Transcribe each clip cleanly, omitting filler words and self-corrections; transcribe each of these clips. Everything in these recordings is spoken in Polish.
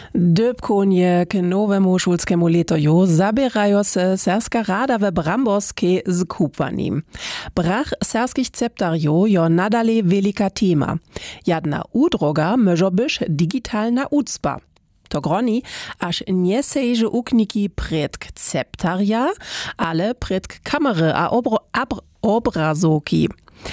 Dybkonie k nowemu šulskemu letoju zabierajo se Serska rada we Bramborskiej z kupwanim. Brach serskich ceptarjo jo nadale velika tema. Jadna udroga może być digitalna ucpa. To groni, aż nie sejże ukniki predk ceptarja, ale predk kamery a obrazoki.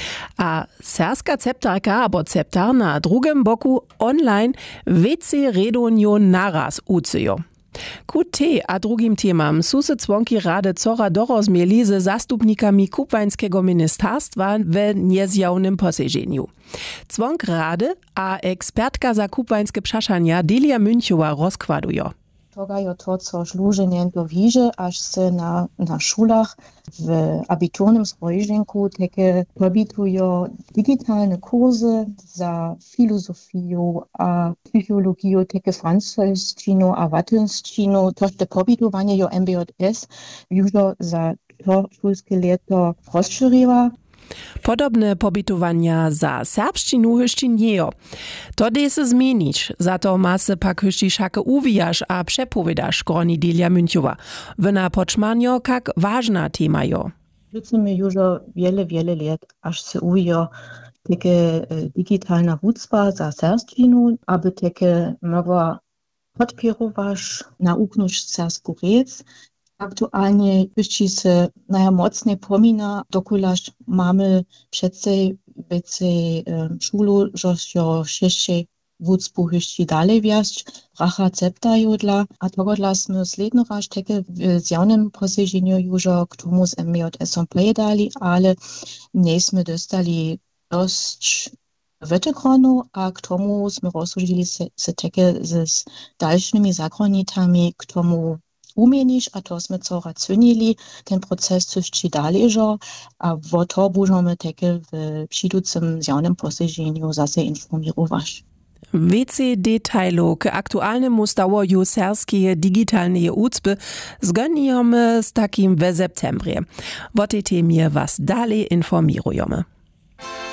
A serska ceptarka abo ceptar na drugim boku online więcej redonio naraz ucyjo. Ku te a drugim temam su se członki rady cora dorozmieli ze zastupnikami kupwańskiego ministerstwa w niezjawnym posiedzeniu. Członk rady a ekspertka za kupwańskie przaszania Delia Münchowa rozkładują. Togajo to, co szlużenie do wiże, aż se na szulach w abiturnym spojrzenku takie pobitują digitalne kursy za filozofię a psychologię, takie francuszczynu a łatyńszczynu. To te pobitowanie jo MBJS już za to szulskie leto rozszerzyła. Podobne pobitowania za serbszczynu jeszcze nie. To da se zmienić, za to ma se pak jeszcze szake uwijasz a przepowiadasz, groni Delia Münchowa. Wyna poczmanio, jak ważna tema jo. Życzymy już wiele lat, aż se uwijo takie digitalna wucpa za serbszczynu, aby takie mogła podpierować, nauknąć serbsku rec. Aktualnie jeszcze se mocniej pomina, dokulaż mamy przedcej więcej szulu, że jeszcze wucpu jeszcze dalej wjazd, bracha ceptają dla, a tego dla sme sledno raz takie w zjawnym posiedzeniu już k tomu z MBJS-om pojedali, ale nie sme dostali dość wytykronu, a k tomu sme rozsłużyli se takie z dalszymi zakonitami k tomu umienić, a to sme co raconili, ten proces coś dalej, a o to będziemy takie w przyjducym zjawnym posiedzeniu zase informować. Więcej detailu k aktualnemu stawoju serskie digitalne ucpy zgonijemy z takim w septembrie. O tej temie was dalej informujemy.